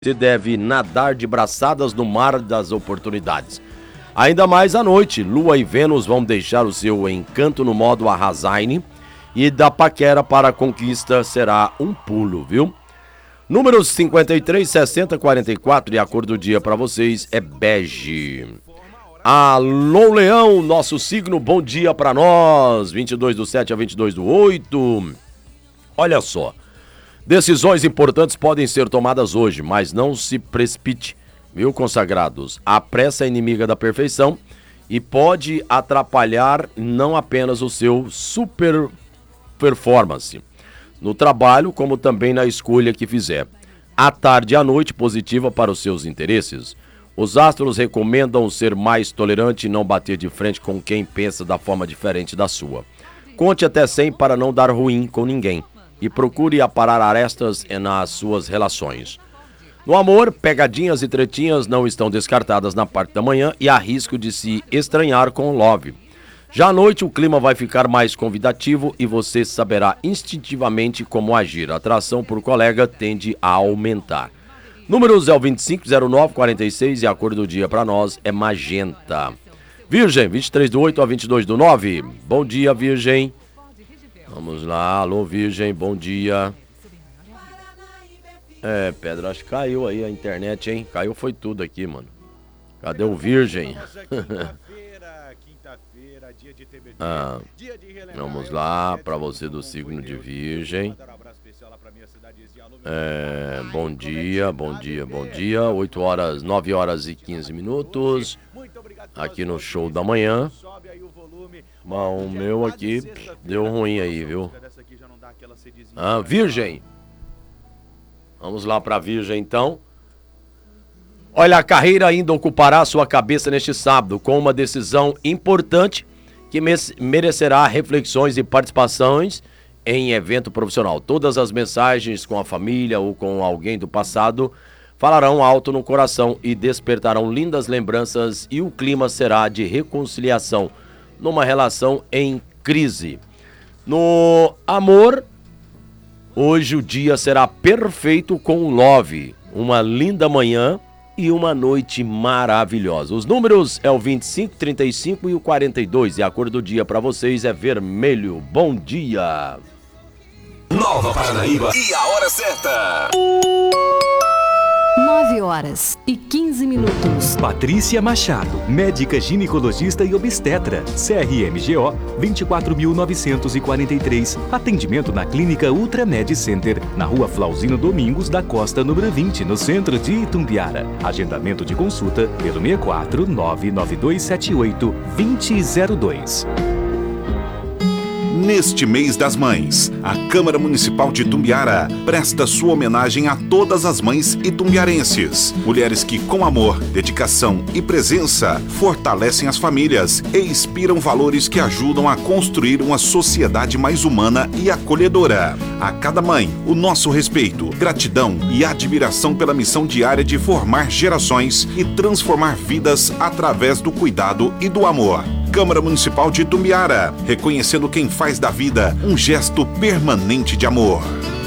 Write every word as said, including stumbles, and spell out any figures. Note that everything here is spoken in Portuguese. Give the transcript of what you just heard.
Você deve nadar de braçadas no mar das oportunidades. Ainda mais à noite, Lua e Vênus vão deixar o seu encanto no modo arrasaine e da paquera para a conquista será um pulo, viu? Números cinquenta e três, sessenta, quarenta e quatro e a cor do dia para vocês é bege. Alô, Leão, nosso signo, bom dia para nós, vinte e dois do sete a vinte e dois do oito. Olha só. Decisões importantes podem ser tomadas hoje, mas não se precipite, viu, consagrados? A pressa é inimiga da perfeição e pode atrapalhar não apenas o seu super performance no trabalho, como também na escolha que fizer. À tarde e à noite, positiva para os seus interesses. Os astros recomendam ser mais tolerante e não bater de frente com quem pensa da forma diferente da sua. Conte até cem para não dar ruim com ninguém. E procure aparar arestas nas suas relações. No amor, pegadinhas e tretinhas não estão descartadas na parte da manhã e há risco de se estranhar com o love. Já à noite, o clima vai ficar mais convidativo e você saberá instintivamente como agir. A atração por colega tende a aumentar. Números é o vinte e cinco, zero nove, quarenta e seis e a cor do dia para nós é magenta. Virgem, vinte e três do oito a vinte e dois do nove. Bom dia, Virgem. Vamos lá, alô Virgem, bom dia. É, Pedro, acho que caiu aí a internet, hein? Caiu foi tudo aqui, mano. Cadê o Virgem? ah, vamos lá, pra você do signo de Virgem. É, bom dia, bom dia, bom dia. oito horas, nove horas e quinze minutos. Aqui no show da manhã. Bom, o meu aqui deu ruim aí, viu? Ah, Virgem. Vamos lá pra Virgem, então. Olha, a carreira ainda ocupará sua cabeça neste sábado, com uma decisão importante que merecerá reflexões e participações em evento profissional. Todas as mensagens com a família ou com alguém do passado falarão alto no coração e despertarão lindas lembranças e o clima será de reconciliação numa relação em crise. No amor, hoje o dia será perfeito com o love, uma linda manhã e uma noite maravilhosa. Os números é o vinte e cinco, trinta e cinco e o quarenta e dois e a cor do dia para vocês é vermelho. Bom dia! Nova Paranaíba e a hora certa! nove horas e quinze minutos. Patrícia Machado, médica ginecologista e obstetra, C R M G O vinte e quatro mil novecentos e quarenta e três. Atendimento na Clínica Ultramed Center, na Rua Flauzino Domingos da Costa, número vinte, no centro de Itumbiara. Agendamento de consulta pelo seis quatro nove nove dois sete oito dois zero zero dois. Neste mês das mães, a Câmara Municipal de Itumbiara presta sua homenagem a todas as mães itumbiarenses. Mulheres que, com amor, dedicação e presença, fortalecem as famílias e inspiram valores que ajudam a construir uma sociedade mais humana e acolhedora. A cada mãe, o nosso respeito, gratidão e admiração pela missão diária de formar gerações e transformar vidas através do cuidado e do amor. Câmara Municipal de Itumbiara, reconhecendo quem faz da vida um gesto permanente de amor.